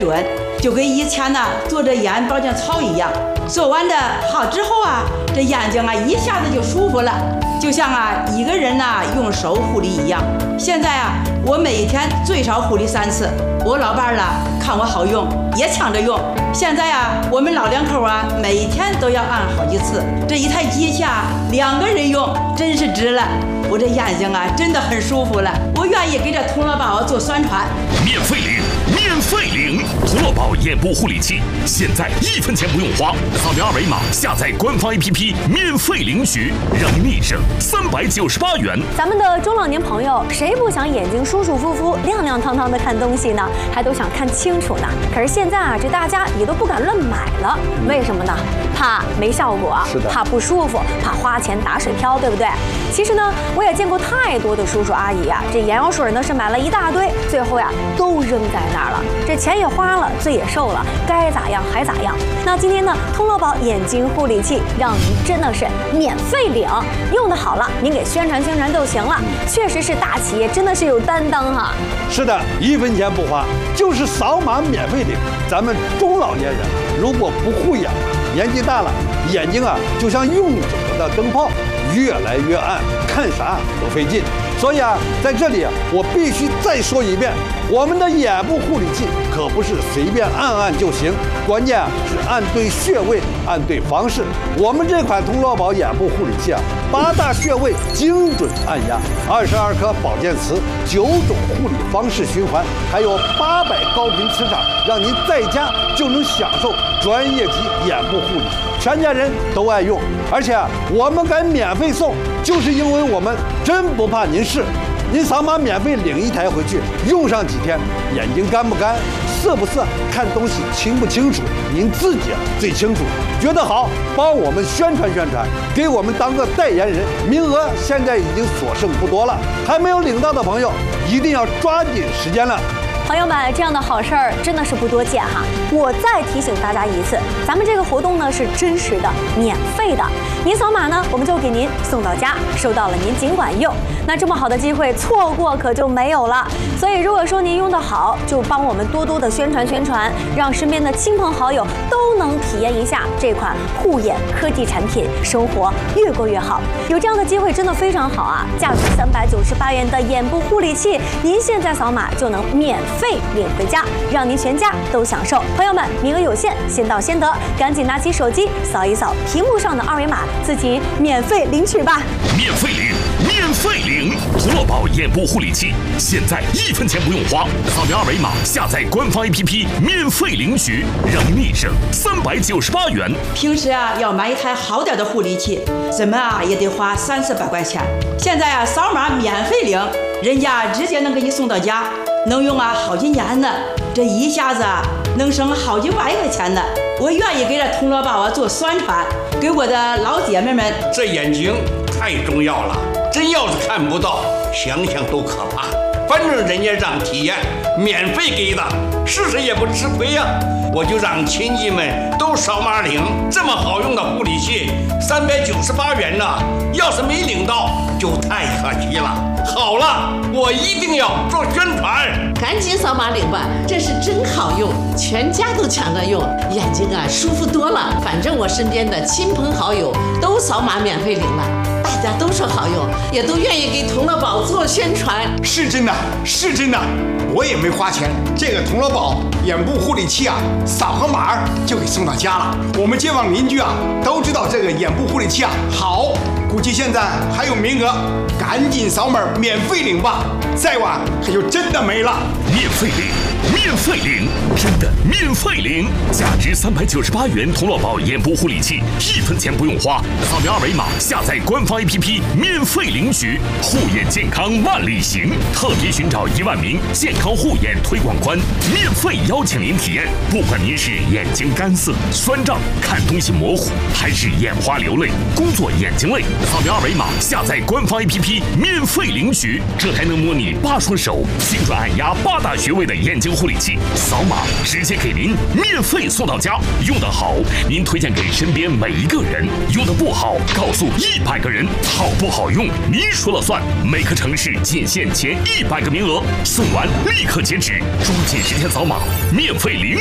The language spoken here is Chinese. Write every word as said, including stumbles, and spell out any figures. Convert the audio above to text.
准，就跟以前呢做这眼保健操一样。做完的好之后啊，这眼睛啊一下子就舒服了，就像啊一个人呐用手护理一样。现在啊，我每一天最少护理三次。我老伴儿啦看我好用，也抢着用。现在啊，我们老两口啊每天都要按好几次。这一台机器啊，两个人用真是值了。我这眼睛啊真的很舒服了，我愿意给这童乐宝做宣传。 免费领，免费领，童乐宝眼部护理器，现在一分钱不用花，扫描二维码下载官方 A P P， 免费领取，让你一生三百九十八元。 咱们的中老年朋友，谁不想眼睛舒舒服服、亮亮堂堂的看东西呢？还都想看清楚呢。可是现在啊，这大家也都不敢乱买了，为什么呢？怕没效果，怕不舒服，怕花钱打水漂，对不对？其实呢，我也见过太多的叔叔阿姨啊，这眼药水呢是买了一大堆，最后呀都扔在那儿了，这钱也花了，罪也受了，该咋样还咋样。那今天呢，童乐宝眼睛护理器让您真的是免费领，用的好了，您给宣传宣传就行了。确实是大企业，真的是有担当哈。 是的，一分钱不花，就是扫码免费领。咱们中老年人如果不护眼，年纪大了，眼睛啊就像用久了的灯泡，越来越暗，看啥都费劲。所以啊，在这里啊，我必须再说一遍，我们的眼部护理器可不是随便按按就行，关键啊是按对穴位，按对方式。我们这款童乐宝眼部护理器啊，八大穴位精准按压，二十二颗保健词，九种护理方式循环，还有八百高频磁场，让您在家就能享受专业级眼部护理，全家人都爱用。而且啊，我们敢免费送，就是因为我们真不怕您试。您扫码免费领一台回去，用上几天，眼睛干不干，涩不涩，看东西清不清楚，您自己最清楚。觉得好，帮我们宣传宣传，给我们当个代言人。名额现在已经所剩不多了，还没有领到的朋友，一定要抓紧时间了。 朋友们，这样的好事儿真的是不多见哈！我再提醒大家一次，咱们这个活动呢是真实的、免费的。您扫码呢，我们就给您送到家，收到了您尽管用。那这么好的机会，错过可就没有了。所以如果说您用得好，就帮我们多多的宣传宣传，让身边的亲朋好友都能体验一下这款护眼科技产品，生活越过越好。有这样的机会真的非常好啊！价值三百九十八元的眼部护理器，您现在扫码就能免费领回家，让您全家都享受。朋友们，名额有限，先到先得，赶紧拿起手机扫一扫屏幕上的二维码，自己免费领取吧。 免费领，免费领，童乐宝眼部护理器，现在一分钱不用花，扫描二维码下载官方 A P P， 免费领取，让您一生三百九十八元。 平时啊要买一台好点的护理器，怎么啊也得花三四百块钱。现在啊扫码免费领，人家直接能给你送到家，能用啊好几年呢。这一下子啊能省好几万块钱呢。我愿意给这童乐宝啊做宣传，给我的老姐妹们。 这眼睛太重要了，真要是看不到，想想都可怕。反正人家让体验，免费给的，试试也不吃亏呀。我就让亲戚们都扫码领，这么好用的护理器，三百九十八元呢，要是没领到就太可惜了。好了，我一定要做宣传， 赶紧扫码领吧，这是真好用，全家都抢着用，眼睛啊舒服多了。反正我身边的亲朋好友都扫码免费领了，大家都说好用，也都愿意给童乐宝做宣传。 是真的，是真的，我也没花钱。这个童乐宝眼部护理器啊，扫个码就给送到家了。我们街坊邻居啊都知道这个眼部护理器啊好，估计现在还有名额，赶紧扫码免费领吧，再晚可就真的没了。 免费领，免费领，真的免费领！价值三百九十八元童乐宝眼部护理器，一分钱不用花，扫描二维码下载官方 A P P， 免费领取。护眼健康万里行，特别寻找一万名健康护眼推广官，免费邀请您体验。不管您是眼睛干涩、酸胀、看东西模糊，还是眼花流泪、工作眼睛累，扫描二维码下载官方 A P P， 免费领取。这还能模拟八双手，精准按压八大穴位的眼睛型护理器，扫码直接给您免费送到家。用得好，您推荐给身边每一个人；用得不好，告诉一百个人。好不好用，您说了算。每个城市仅限前一百个名额，送完立刻截止，抓紧时间扫码，免费领。